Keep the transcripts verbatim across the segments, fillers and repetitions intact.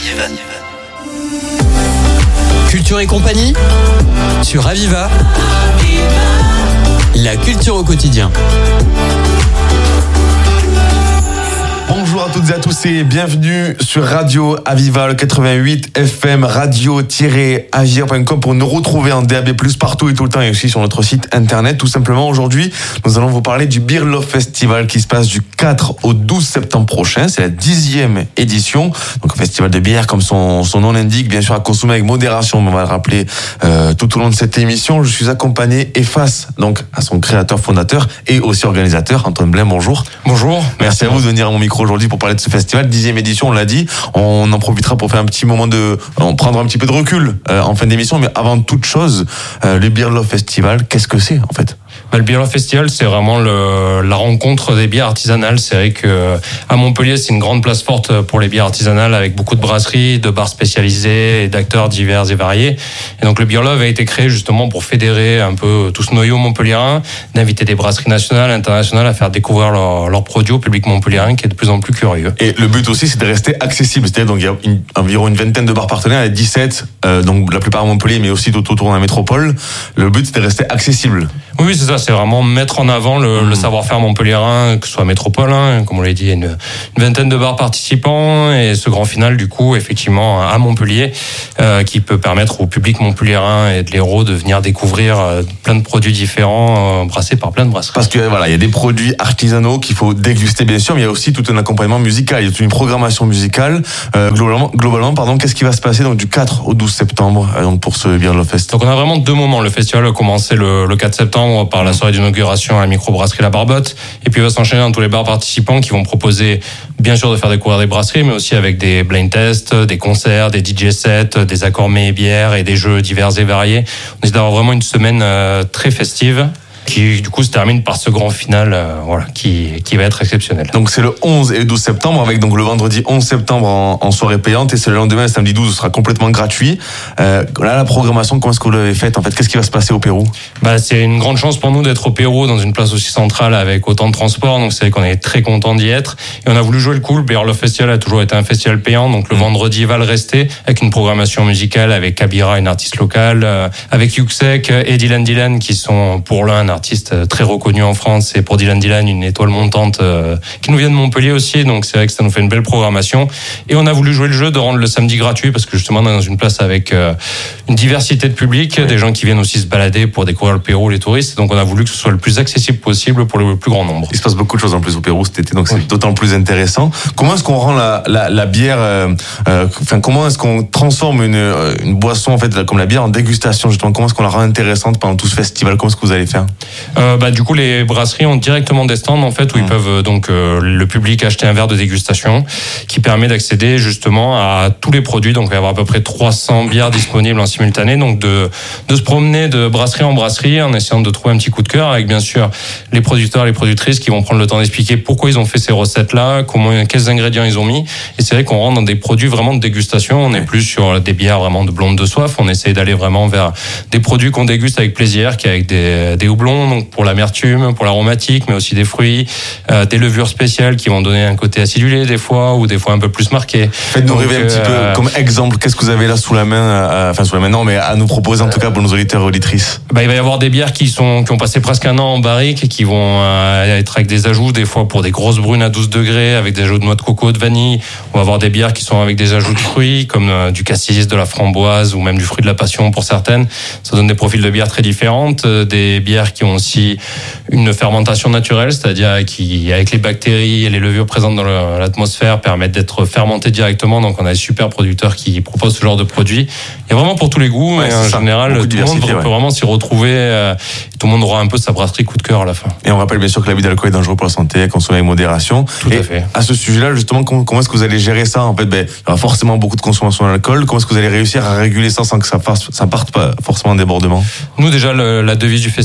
alternative. Culture et compagnie sur Aviva. La culture au quotidien. Bonjour à toutes et à tous et bienvenue sur Radio Aviva, le quatre-vingt-huit F M, radio tiret agir point com pour nous retrouver en D A B plus, partout et tout le temps, et aussi sur notre site internet. Tout simplement, aujourd'hui, nous allons vous parler du Beer Love Festival qui se passe du quatre au douze septembre prochain. C'est la dixième édition. Donc, un festival de bière, comme son, son nom l'indique, bien sûr à consommer avec modération. On va le rappeler euh, tout au long de cette émission. Je suis accompagné et face donc à son créateur, fondateur et aussi organisateur, Antoine Blin. Bonjour. Bonjour. Merci à vous de venir à mon micro aujourd'hui pour parler de ce festival, dixième édition, on l'a dit. On en profitera pour faire un petit moment de, on prendre un petit peu de recul euh, en fin d'émission, mais avant toute chose, euh, le Beer Love Festival, qu'est-ce que c'est en fait ? Bah, le Beer Love Festival, c'est vraiment le, la rencontre des bières artisanales. C'est vrai que à Montpellier, c'est une grande place forte pour les bières artisanales, avec beaucoup de brasseries, de bars spécialisés et d'acteurs divers et variés. Et donc le Beer Love a été créé justement pour fédérer un peu tout ce noyau montpelliérain, d'inviter des brasseries nationales, internationales à faire découvrir leurs leur produits au public montpelliérain qui est de plus en plus curieux. Et le but aussi, c'est de rester accessible. C'est-à-dire, donc il y a une, environ une vingtaine de bars partenaires, il y a dix-sept, euh, donc la plupart à Montpellier, mais aussi tout autour de la métropole. Le but, c'est de rester accessible. Oui, c'est ça, c'est vraiment mettre en avant le, mmh. le savoir-faire montpelliérain, que ce soit métropole, hein, comme on l'a dit, il y a une, une vingtaine de bars participants, et ce grand final, du coup, effectivement, à Montpellier, euh, qui peut permettre au public montpelliérain et de l'Hérault de venir découvrir euh, plein de produits différents, euh, brassés par plein de brasseries. Parce que voilà, il y a des produits artisanaux qu'il faut déguster, bien sûr, mais il y a aussi tout un accompagnement musical, il y a toute une programmation musicale. Euh, globalement, globalement, pardon, qu'est-ce qui va se passer donc du quatre au douze septembre, euh, donc pour ce Beer Love Fest? Donc on a vraiment deux moments. Le festival a commencé le, le quatre septembre par la soirée d'inauguration à la microbrasserie La Barbotte, et puis il va s'enchaîner dans tous les bars participants qui vont proposer bien sûr de faire découvrir des brasseries, mais aussi avec des blind tests, des concerts, des D J sets, des accords mets et bières et des jeux divers et variés. On essaie d'avoir vraiment une semaine euh, très festive, qui du coup se termine par ce grand final euh, voilà, qui, qui va être exceptionnel. Donc c'est le onze et le douze septembre, avec donc le vendredi onze septembre en, en soirée payante, et c'est le lendemain, le samedi douze, ce sera complètement gratuit. Euh, là, la programmation, comment est-ce que vous l'avez faite en fait? Qu'est-ce qui va se passer au Pérou? Bah, c'est une grande chance pour nous d'être au Pérou, dans une place aussi centrale avec autant de transport, donc c'est vrai qu'on est très content d'y être, et on a voulu jouer le coup. Le Beer Love Festival a toujours été un festival payant, donc le mmh. vendredi va le rester, avec une programmation musicale avec Kabira, une artiste locale, euh, avec Yuxek et Dylan Dylan, qui sont pour l'un un artiste très reconnu en France, et pour Dylan Dylan une étoile montante euh, qui nous vient de Montpellier aussi, donc c'est vrai que ça nous fait une belle programmation. Et on a voulu jouer le jeu de rendre le samedi gratuit, parce que justement on est dans une place avec euh, une diversité de public, oui. des gens qui viennent aussi se balader pour découvrir le Pérou, les touristes, donc on a voulu que ce soit le plus accessible possible pour le plus grand nombre. Il se passe beaucoup de choses en plus au Pérou cet été, donc c'est oui. d'autant plus intéressant. Comment est-ce qu'on rend la, la, la bière, euh, euh, enfin comment est-ce qu'on transforme une, une boisson en fait comme la bière en dégustation justement? Comment est-ce qu'on la rend intéressante pendant tout ce festival? Comment est-ce que vous allez faire? Euh, bah, du coup, les brasseries ont directement des stands en fait où mmh. ils peuvent donc euh, le public acheter un verre de dégustation qui permet d'accéder justement à tous les produits. Donc il va y avoir à peu près trois cents bières disponibles en simultané. Donc de de se promener de brasserie en brasserie en essayant de trouver un petit coup de cœur, avec bien sûr les producteurs, les productrices qui vont prendre le temps d'expliquer pourquoi ils ont fait ces recettes là, comment, quels ingrédients ils ont mis. Et c'est vrai qu'on rentre dans des produits vraiment de dégustation. On n'est plus sur des bières vraiment de blonde de soif. On essaye d'aller vraiment vers des produits qu'on déguste avec plaisir, qui avec des des houblons, donc pour l'amertume, pour l'aromatique, mais aussi des fruits, euh, des levures spéciales qui vont donner un côté acidulé des fois, ou des fois un peu plus marqué. Faites-nous rêver un petit euh, peu, comme exemple, qu'est-ce que vous avez là sous la main, euh, enfin sous la main non, mais à nous proposer en tout cas pour nos auditeurs et auditrices. Bah, il va y avoir des bières qui sont qui ont passé presque un an en barrique et qui vont euh, être avec des ajouts, des fois pour des grosses brunes à douze degrés, avec des ajouts de noix de coco, de vanille. On va avoir des bières qui sont avec des ajouts de fruits, comme euh, du cassis, de la framboise, ou même du fruit de la passion pour certaines. Ça donne des profils de bières très différentes, euh, des bières qui ont aussi une fermentation naturelle, c'est-à-dire qui, avec les bactéries et les levures présentes dans le, l'atmosphère, permettent d'être fermentées directement. Donc on a des super producteurs qui proposent ce genre de produits. Il y a vraiment pour tous les goûts, ouais, et en ça. général, tout le monde peut ouais. vraiment s'y retrouver. Euh, tout le monde aura un peu sa brasserie coup de cœur à la fin. Et on rappelle bien sûr que l'abus d'alcool est dangereux pour la santé, à consommer avec modération. Tout et à fait. À ce sujet-là, justement, comment, comment est-ce que vous allez gérer ça? En fait, ben, il y aura forcément beaucoup de consommation d'alcool. Comment est-ce que vous allez réussir à réguler ça sans que ça, fasse, ça parte pas forcément en débordement? Nous, déjà, le, la devise du festival depuis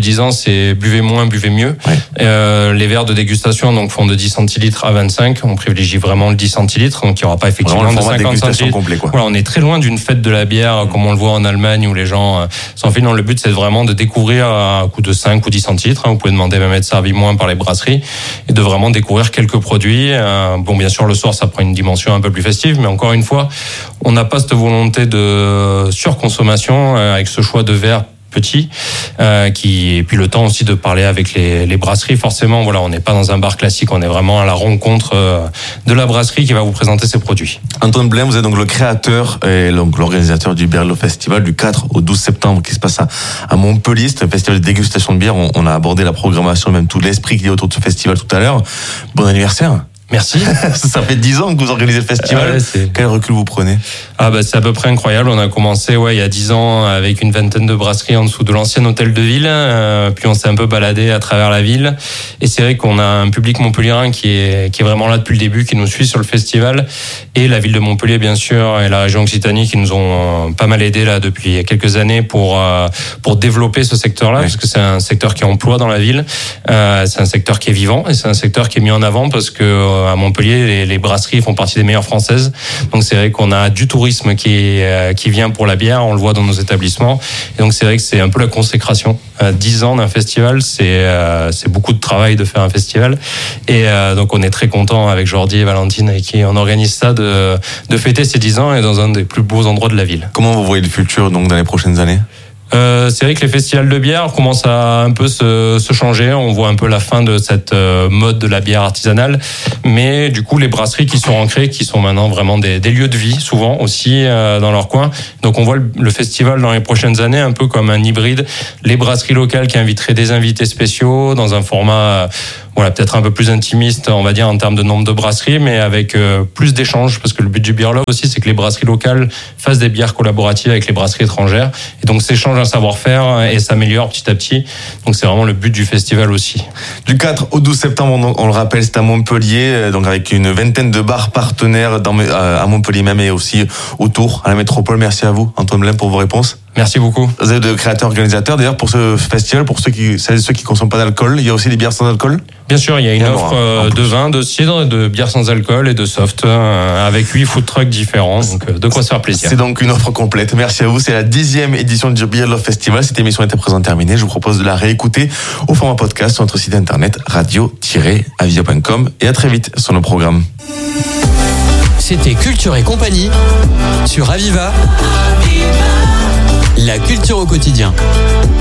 dix ans, c'est buvez moins, buvez mieux. Ouais. Euh, les verres de dégustation donc font de dix centilitres à vingt-cinq. On privilégie vraiment le dix centilitres, donc il n'y aura pas effectivement Vraiment le de format cinquante dégustation centilitres. complet, quoi. Voilà, on est très loin d'une fête de la bière comme on le voit en Allemagne où les gens euh, s'en filent. Non, le but c'est vraiment de découvrir à un coup de cinq ou dix centilitres. Hein, vous pouvez demander même à être servi moins par les brasseries et de vraiment découvrir quelques produits. Euh, bon, bien sûr, le soir ça prend une dimension un peu plus festive, mais encore une fois, on n'a pas cette volonté de surconsommation euh, avec ce choix de verre petit, euh, qui et puis le temps aussi de parler avec les, les brasseries. Forcément, voilà, on n'est pas dans un bar classique, on est vraiment à la rencontre euh, de la brasserie qui va vous présenter ses produits. Antoine Blin, vous êtes donc le créateur et donc l'organisateur du Beerlo Festival du quatre au douze septembre qui se passe à, à Montpellier. C'est un festival de dégustation de bière. On, on a abordé la programmation, même tout l'esprit qu'il y a autour de ce festival tout à l'heure. Bon anniversaire. Merci. Ça fait dix ans que vous organisez le festival. Ouais, c'est... Quel recul vous prenez? Ah bah c'est à peu près incroyable. On a commencé ouais il y a dix ans avec une vingtaine de brasseries en dessous de l'ancien hôtel de ville. Euh, puis on s'est un peu baladé à travers la ville. Et c'est vrai qu'on a un public montpelliérain qui est qui est vraiment là depuis le début, qui nous suit sur le festival. Et la ville de Montpellier bien sûr et la région Occitanie qui nous ont pas mal aidé là depuis quelques années pour euh, pour développer ce secteur-là, oui. Parce que c'est un secteur qui emploie dans la ville. Euh, c'est un secteur qui est vivant et c'est un secteur qui est mis en avant parce que à Montpellier, les, les brasseries font partie des meilleures françaises. Donc c'est vrai qu'on a du tourisme qui euh, qui vient pour la bière, on le voit dans nos établissements. Et donc c'est vrai que c'est un peu la consécration. Euh, dix ans d'un festival, c'est euh, c'est beaucoup de travail de faire un festival. Et euh, donc on est très content avec Jordi et Valentine avec qui on organise ça de de fêter ces dix ans et dans un des plus beaux endroits de la ville. Comment vous voyez le futur donc dans les prochaines années? Euh, c'est vrai que les festivals de bière commencent à un peu se, se changer. On voit un peu la fin de cette euh, mode de la bière artisanale. Mais du coup, les brasseries qui sont ancrées, qui sont maintenant vraiment des, des lieux de vie, souvent aussi euh, dans leur coin. Donc on voit le, le festival dans les prochaines années un peu comme un hybride. Les brasseries locales qui inviteraient des invités spéciaux dans un format... Euh, Voilà, peut-être un peu plus intimiste, on va dire, en termes de nombre de brasseries, mais avec euh, plus d'échanges, parce que le but du Beerlo aussi, c'est que les brasseries locales fassent des bières collaboratives avec les brasseries étrangères, et donc s'échangent un savoir-faire et s'améliorent petit à petit. Donc c'est vraiment le but du festival aussi. Du quatre au douze septembre, on, on le rappelle, c'est à Montpellier, donc avec une vingtaine de bars partenaires dans, à Montpellier même et aussi autour, à la métropole. Merci à vous, Antoine Blin, pour vos réponses. Merci beaucoup. Vous êtes le créateur organisateur. D'ailleurs, pour ce festival, pour ceux qui, celles et ceux qui consomment pas d'alcool, il y a aussi des bières sans alcool? Bien sûr, il y a une Bien offre bon, euh, de vin, de cidre, de bières sans alcool et de soft, euh, avec huit food trucks différents. Donc, euh, de quoi se faire plaisir. C'est donc une offre complète. Merci à vous. C'est la dixième édition du Beerlo Festival. Cette émission est à présent terminée. Je vous propose de la réécouter au format podcast sur notre site internet radio tiret avivia point com et à très vite sur nos programmes. C'était Culture et compagnie sur Aviva. La culture au quotidien.